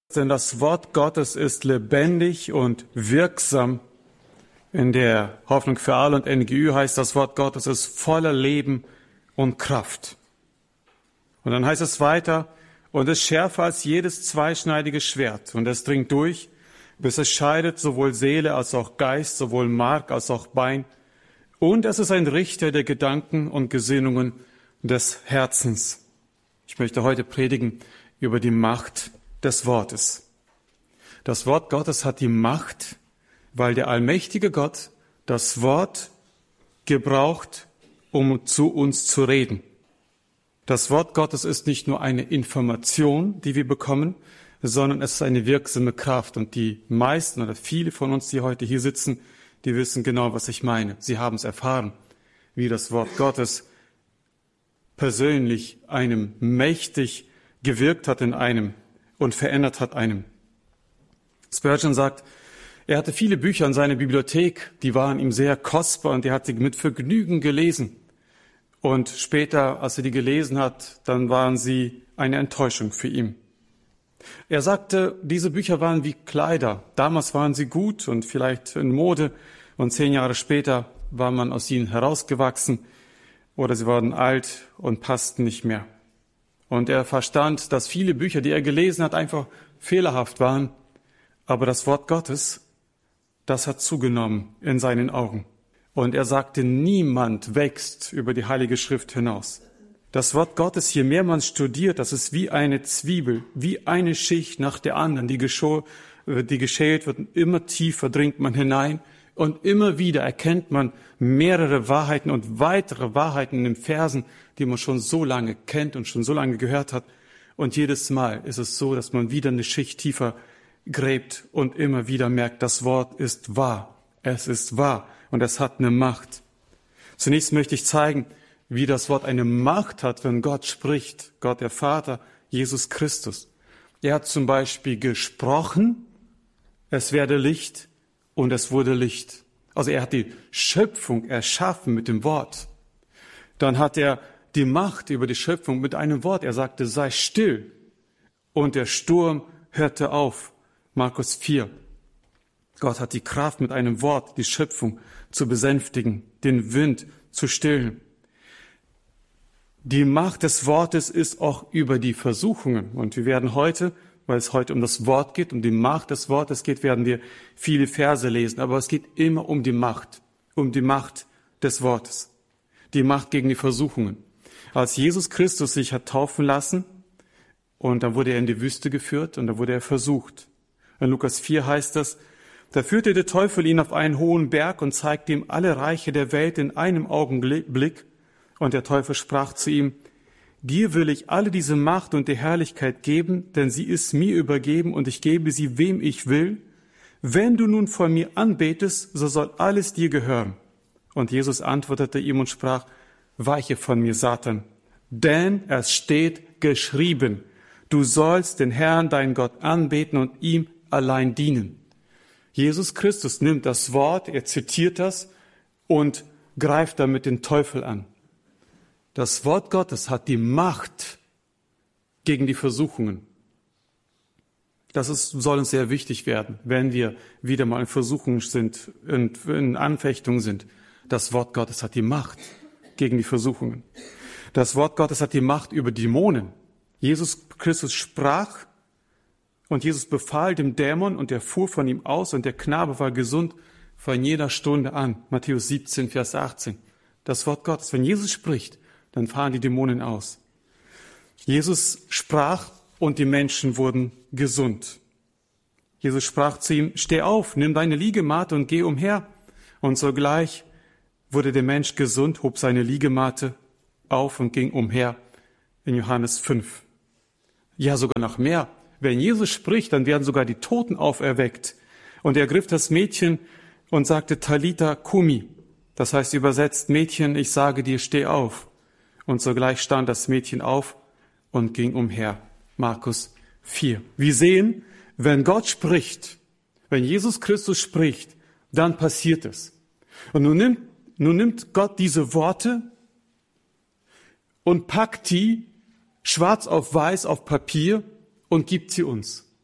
Denn das Wort Gottes ist lebendig und wirksam. In der Hoffnung für alle und NGÜ heißt das Wort Gottes ist voller Leben und Kraft. Und dann heißt es weiter, und es ist schärfer als jedes zweischneidige Schwert. Und es dringt durch, bis es scheidet sowohl Seele als auch Geist, sowohl Mark als auch Bein. Und es ist ein Richter der Gedanken und Gesinnungen des Herzens. Ich möchte heute predigen über die Macht des Wortes. Das Wort Gottes hat die Macht, weil der allmächtige Gott das Wort gebraucht, um zu uns zu reden. Das Wort Gottes ist nicht nur eine Information, die wir bekommen, sondern es ist eine wirksame Kraft. Und die meisten oder viele von uns, die heute hier sitzen, die wissen genau, was ich meine. Sie haben es erfahren, wie das Wort Gottes persönlich einem mächtig gewirkt hat in einem und verändert hat einem. Spurgeon sagt, er hatte viele Bücher in seiner Bibliothek, die waren ihm sehr kostbar und er hat sie mit Vergnügen gelesen. Und später, als er die gelesen hat, dann waren sie eine Enttäuschung für ihn. Er sagte, diese Bücher waren wie Kleider. Damals waren sie gut und vielleicht in Mode und 10 Jahre später war man aus ihnen herausgewachsen oder sie wurden alt und passten nicht mehr. Und er verstand, dass viele Bücher, die er gelesen hat, einfach fehlerhaft waren. Aber das Wort Gottes, das hat zugenommen in seinen Augen. Und er sagte, niemand wächst über die Heilige Schrift hinaus. Das Wort Gottes, je mehr man studiert, das ist wie eine Zwiebel, wie eine Schicht nach der anderen, die geschält wird. Und immer tiefer dringt man hinein und immer wieder erkennt man mehrere Wahrheiten und weitere Wahrheiten in den Versen, die man schon so lange kennt und schon so lange gehört hat. Und jedes Mal ist es so, dass man wieder eine Schicht tiefer gräbt und immer wieder merkt, das Wort ist wahr. Es ist wahr und es hat eine Macht. Zunächst möchte ich zeigen, wie das Wort eine Macht hat, wenn Gott spricht. Gott der Vater, Jesus Christus. Er hat zum Beispiel gesprochen, es werde Licht und es wurde Licht. Also er hat die Schöpfung erschaffen mit dem Wort. Dann hat er die Macht über die Schöpfung mit einem Wort. Er sagte, sei still. Und der Sturm hörte auf. Markus 4. Gott hat die Kraft, mit einem Wort die Schöpfung zu besänftigen, den Wind zu stillen. Die Macht des Wortes ist auch über die Versuchungen. Und wir werden heute, weil es heute um das Wort geht, um die Macht des Wortes geht, werden wir viele Verse lesen. Aber es geht immer um die Macht des Wortes. Die Macht gegen die Versuchungen. Als Jesus Christus sich hat taufen lassen, und dann wurde er in die Wüste geführt und da wurde er versucht. In Lukas 4 heißt es, da führte der Teufel ihn auf einen hohen Berg und zeigte ihm alle Reiche der Welt in einem Augenblick. Und der Teufel sprach zu ihm, dir will ich alle diese Macht und die Herrlichkeit geben, denn sie ist mir übergeben und ich gebe sie, wem ich will. Wenn du nun vor mir anbetest, so soll alles dir gehören. Und Jesus antwortete ihm und sprach, weiche von mir, Satan, denn es steht geschrieben, du sollst den Herrn, deinen Gott, anbeten und ihm allein dienen. Jesus Christus nimmt das Wort, er zitiert das und greift damit den Teufel an. Das Wort Gottes hat die Macht gegen die Versuchungen. Soll uns sehr wichtig werden, wenn wir wieder mal in Versuchungen sind, in Anfechtungen sind. Das Wort Gottes hat die Macht gegen die Versuchungen. Das Wort Gottes hat die Macht über Dämonen. Jesus Christus sprach und Jesus befahl dem Dämon und er fuhr von ihm aus und der Knabe war gesund von jeder Stunde an. Matthäus 17, Vers 18. Das Wort Gottes, wenn Jesus spricht, dann fahren die Dämonen aus. Jesus sprach und die Menschen wurden gesund. Jesus sprach zu ihm, steh auf, nimm deine Liegematte und geh umher. Und sogleich wurde der Mensch gesund, hob seine Liegematte auf und ging umher. In Johannes 5. Ja, sogar noch mehr. Wenn Jesus spricht, dann werden sogar die Toten auferweckt. Und er griff das Mädchen und sagte, Talita Kumi. Das heißt übersetzt, Mädchen, ich sage dir, steh auf. Und sogleich stand das Mädchen auf und ging umher. Markus 4. Wir sehen, wenn Gott spricht, wenn Jesus Christus spricht, dann passiert es. Und nun nimmt Gott diese Worte und packt die schwarz auf weiß auf Papier und gibt sie uns.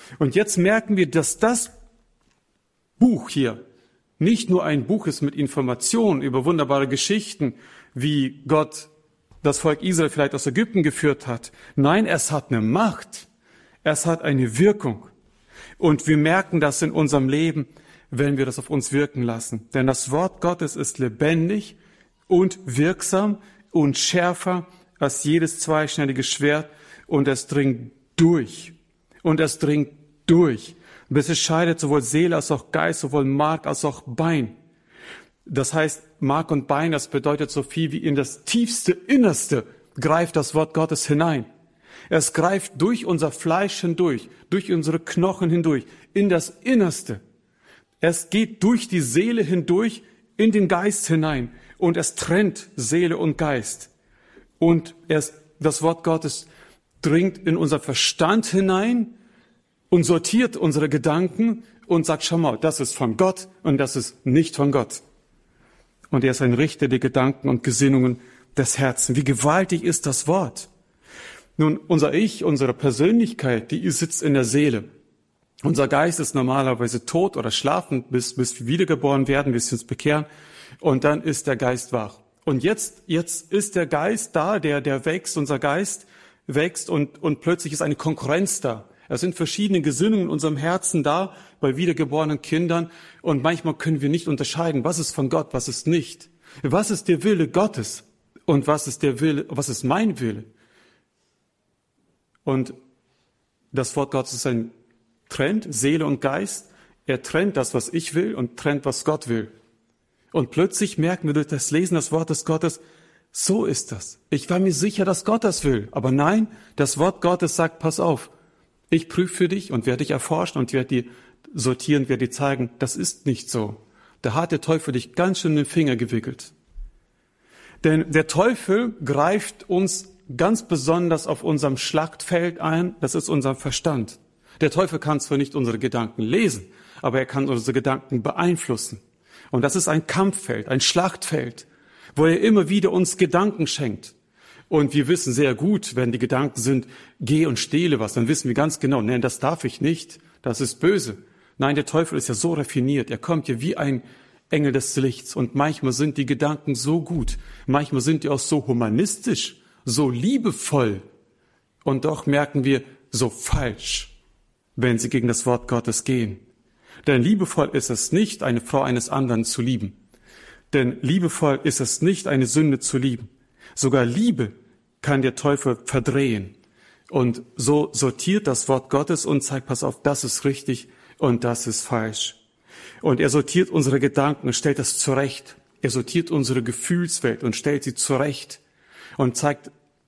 Und jetzt merken wir, dass das Buch hier nicht nur ein Buch ist mit Informationen über wunderbare Geschichten, wie Gott das Volk Israel vielleicht aus Ägypten geführt hat. Nein, es hat eine Macht. Es hat eine Wirkung. Und wir merken das in unserem Leben, wenn wir das auf uns wirken lassen. Denn das Wort Gottes ist lebendig und wirksam und schärfer als jedes zweischneidige Schwert. Und es dringt durch. Und es dringt durch. Bis es scheidet sowohl Seele als auch Geist, sowohl Mark als auch Bein. Das heißt, Mark und Bein, das bedeutet so viel wie in das tiefste Innerste greift das Wort Gottes hinein. Es greift durch unser Fleisch hindurch, durch unsere Knochen hindurch, in das Innerste. Es geht durch die Seele hindurch, in den Geist hinein. Und es trennt Seele und Geist. Und das Wort Gottes dringt in unser Verstand hinein und sortiert unsere Gedanken und sagt, schau mal, das ist von Gott und das ist nicht von Gott. Und er ist ein Richter der Gedanken und Gesinnungen des Herzens. Wie gewaltig ist das Wort? Nun, unser Ich, unsere Persönlichkeit, die sitzt in der Seele. Unser Geist ist normalerweise tot oder schlafend, bis wir wiedergeboren werden, bis wir uns bekehren. Und dann ist der Geist wach. Und jetzt ist der Geist da, der wächst, unser Geist wächst und plötzlich ist eine Konkurrenz da. Es sind verschiedene Gesinnungen in unserem Herzen da, bei wiedergeborenen Kindern. Und manchmal können wir nicht unterscheiden, was ist von Gott, was ist nicht. Was ist der Wille Gottes und was ist mein Wille? Und das Wort Gottes ist ein Trend, Seele und Geist. Er trennt das, was ich will und trennt, was Gott will. Und plötzlich merken wir durch das Lesen des Wortes Gottes, so ist das. Ich war mir sicher, dass Gott das will. Aber nein, das Wort Gottes sagt, pass auf, ich prüfe für dich und werde dich erforschen und werde dir sortieren, werde dir zeigen, das ist nicht so. Da hat der Teufel dich ganz schön in den Finger gewickelt. Denn der Teufel greift uns ganz besonders auf unserem Schlachtfeld ein, das ist unser Verstand. Der Teufel kann zwar nicht unsere Gedanken lesen, aber er kann unsere Gedanken beeinflussen. Und das ist ein Kampffeld, ein Schlachtfeld, wo er immer wieder uns Gedanken schenkt. Und wir wissen sehr gut, wenn die Gedanken sind, geh und stehle was, dann wissen wir ganz genau, nein, das darf ich nicht, das ist böse. Nein, der Teufel ist ja so raffiniert, er kommt ja wie ein Engel des Lichts. Und manchmal sind die Gedanken so gut, manchmal sind die auch so humanistisch, so liebevoll. Und doch merken wir, so falsch, wenn sie gegen das Wort Gottes gehen. Denn liebevoll ist es nicht, eine Frau eines anderen zu lieben. Denn liebevoll ist es nicht, eine Sünde zu lieben. Sogar Liebe kann der Teufel verdrehen. Und so sortiert das Wort Gottes und zeigt, pass auf, das ist richtig und das ist falsch. Und er sortiert unsere Gedanken und stellt das zurecht. Er sortiert unsere Gefühlswelt und stellt sie zurecht. Und zeigt,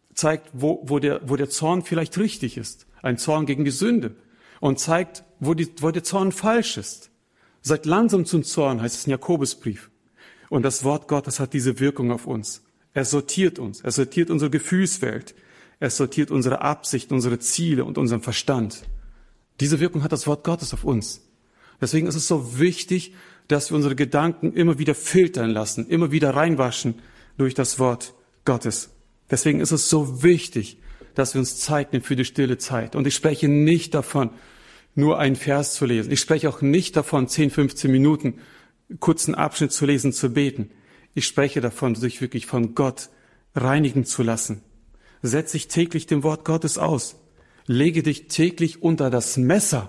wo der Zorn vielleicht richtig ist. Ein Zorn gegen die Sünde. Und zeigt, wo der Zorn falsch ist. Seid langsam zum Zorn, heißt es im Jakobusbrief. Und das Wort Gottes hat diese Wirkung auf uns. Er sortiert uns. Er sortiert unsere Gefühlswelt. Er sortiert unsere Absichten, unsere Ziele und unseren Verstand. Diese Wirkung hat das Wort Gottes auf uns. Deswegen ist es so wichtig, dass wir unsere Gedanken immer wieder filtern lassen, immer wieder reinwaschen durch das Wort Gottes. Deswegen ist es so wichtig, dass wir uns Zeit nehmen für die stille Zeit. Und ich spreche nicht davon, nur einen Vers zu lesen. Ich spreche auch nicht davon, 10, 15 Minuten kurzen Abschnitt zu lesen, zu beten. Ich spreche davon, sich wirklich von Gott reinigen zu lassen. Setz dich täglich dem Wort Gottes aus. Lege dich täglich unter das Messer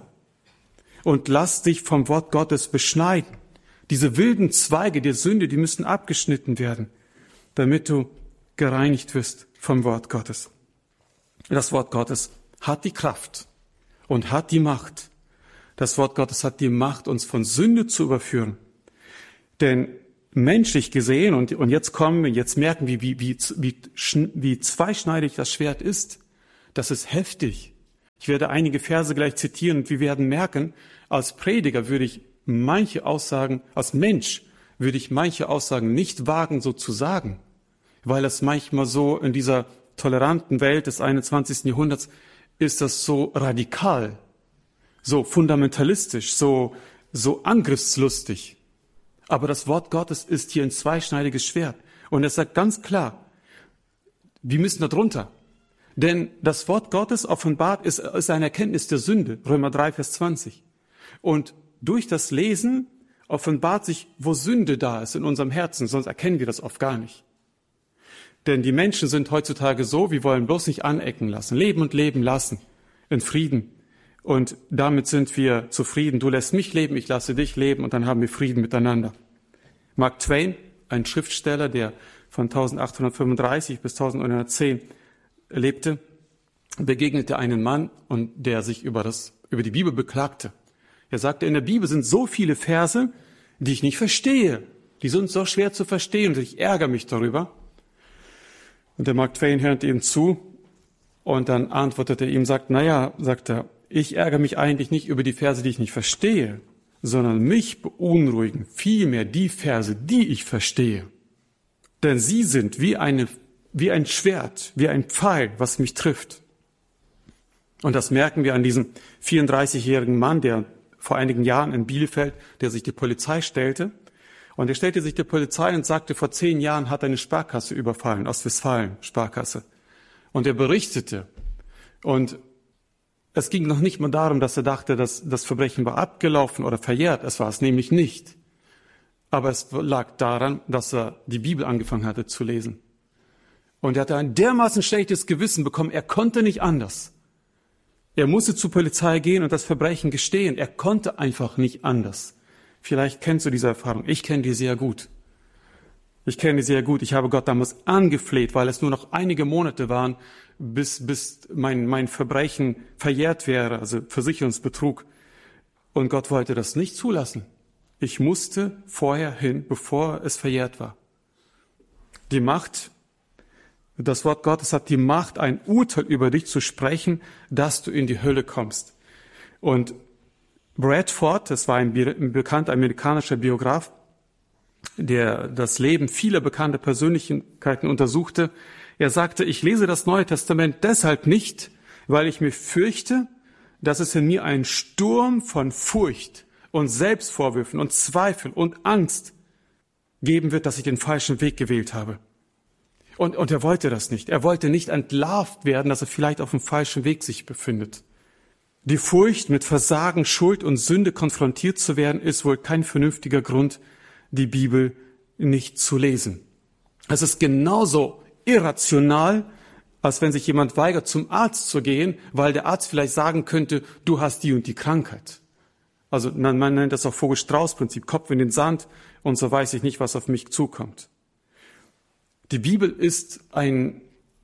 und lass dich vom Wort Gottes beschneiden. Diese wilden Zweige der Sünde, die müssen abgeschnitten werden, damit du gereinigt wirst vom Wort Gottes. Das Wort Gottes hat die Kraft und hat die Macht. Das Wort Gottes hat die Macht, uns von Sünde zu überführen. Denn menschlich gesehen, und jetzt merken wir, wie zweischneidig das Schwert ist. Das ist heftig. Ich werde einige Verse gleich zitieren und wir werden merken, als Prediger würde ich manche Aussagen, als Mensch würde ich manche Aussagen nicht wagen, so zu sagen, weil es manchmal so in dieser toleranten Welt des 21. Jahrhunderts ist das so radikal, so fundamentalistisch, so angriffslustig. Aber das Wort Gottes ist hier ein zweischneidiges Schwert. Und es sagt ganz klar, wir müssen da drunter. Denn das Wort Gottes offenbart ist eine Erkenntnis der Sünde, Römer 3, Vers 20. Und durch das Lesen offenbart sich, wo Sünde da ist in unserem Herzen, sonst erkennen wir das oft gar nicht. Denn die Menschen sind heutzutage so, wir wollen bloß nicht anecken lassen, leben und leben lassen, in Frieden. Und damit sind wir zufrieden. Du lässt mich leben, ich lasse dich leben und dann haben wir Frieden miteinander. Mark Twain, ein Schriftsteller, der von 1835 bis 1910 lebte, begegnete einen Mann, und der sich über die Bibel beklagte. Er sagte, in der Bibel sind so viele Verse, die ich nicht verstehe. Die sind so schwer zu verstehen und ich ärgere mich darüber. Und der Mark Twain hörte ihm zu und dann antwortete er ihm, sagt er, ich ärgere mich eigentlich nicht über die Verse, die ich nicht verstehe, sondern mich beunruhigen vielmehr die Verse, die ich verstehe. Denn sie sind wie ein Schwert, wie ein Pfeil, was mich trifft. Und das merken wir an diesem 34-jährigen Mann, der vor einigen Jahren in Bielefeld, der sich die Polizei stellte. Und er stellte sich der Polizei und sagte, vor 10 Jahren hat er eine Sparkasse überfallen, Ostwestfalen, Sparkasse. Und er berichtete. Und es ging noch nicht mal darum, dass er dachte, dass das Verbrechen war abgelaufen oder verjährt. Es war es nämlich nicht. Aber es lag daran, dass er die Bibel angefangen hatte zu lesen. Und er hatte ein dermaßen schlechtes Gewissen bekommen, er konnte nicht anders. Er musste zur Polizei gehen und das Verbrechen gestehen. Er konnte einfach nicht anders. Vielleicht kennst du diese Erfahrung. Ich kenne die sehr gut. Ich habe Gott damals angefleht, weil es nur noch einige Monate waren, bis mein Verbrechen verjährt wäre, also Versicherungsbetrug. Und Gott wollte das nicht zulassen. Ich musste vorher hin, bevor es verjährt war. Das Wort Gottes hat die Macht, ein Urteil über dich zu sprechen, dass du in die Hölle kommst. Und Bradford, das war ein bekannter amerikanischer Biograf, der das Leben vieler bekannter Persönlichkeiten untersuchte. Er sagte, ich lese das Neue Testament deshalb nicht, weil ich mir fürchte, dass es in mir einen Sturm von Furcht und Selbstvorwürfen und Zweifel und Angst geben wird, dass ich den falschen Weg gewählt habe. Und er wollte das nicht. Er wollte nicht entlarvt werden, dass er vielleicht auf dem falschen Weg sich befindet. Die Furcht, mit Versagen, Schuld und Sünde konfrontiert zu werden, ist wohl kein vernünftiger Grund, die Bibel nicht zu lesen. Es ist genauso irrational, als wenn sich jemand weigert, zum Arzt zu gehen, weil der Arzt vielleicht sagen könnte, du hast die und die Krankheit. Also man nennt das auch Vogel-Strauß-Prinzip, Kopf in den Sand und so weiß ich nicht, was auf mich zukommt. Die Bibel ist ein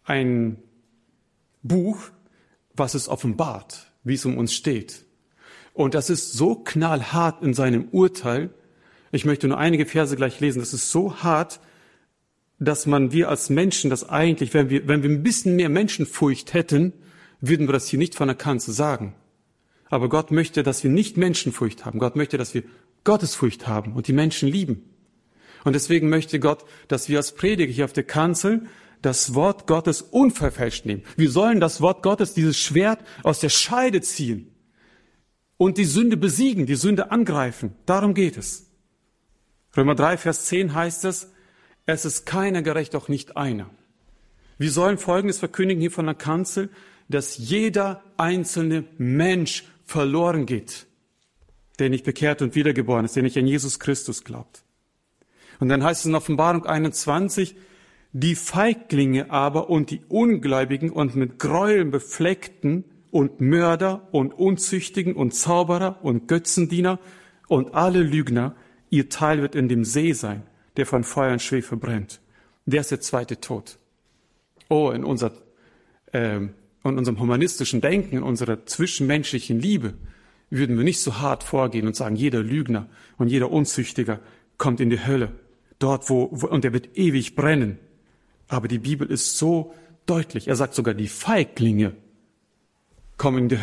Buch, was es offenbart, wie es um uns steht. Und das ist so knallhart in seinem Urteil. Ich möchte nur einige Verse gleich lesen. Das ist so hart, dass wir als Menschen das eigentlich, wenn wir ein bisschen mehr Menschenfurcht hätten, würden wir das hier nicht von der Kanzel sagen. Aber Gott möchte, dass wir nicht Menschenfurcht haben. Gott möchte, dass wir Gottesfurcht haben und die Menschen lieben. Und deswegen möchte Gott, dass wir als Prediger hier auf der Kanzel das Wort Gottes unverfälscht nehmen. Wir sollen das Wort Gottes, dieses Schwert, aus der Scheide ziehen und die Sünde besiegen, die Sünde angreifen. Darum geht es. Römer 3, Vers 10 heißt es ist keiner gerecht, auch nicht einer. Wir sollen Folgendes verkündigen hier von der Kanzel, dass jeder einzelne Mensch verloren geht, der nicht bekehrt und wiedergeboren ist, der nicht an Jesus Christus glaubt. Und dann heißt es in Offenbarung 21, die Feiglinge aber und die Ungläubigen und mit Gräueln befleckten und Mörder und Unzüchtigen und Zauberer und Götzendiener und alle Lügner, ihr Teil wird in dem See sein, der von Feuer und Schwefel brennt. Der ist der zweite Tod. Oh, in unserem humanistischen Denken, in unserer zwischenmenschlichen Liebe würden wir nicht so hart vorgehen und sagen, jeder Lügner und jeder Unzüchtiger kommt in die Hölle. Dort, und er wird ewig brennen. Aber die Bibel ist so deutlich. Er sagt sogar, die Feiglinge kommen in die Hölle.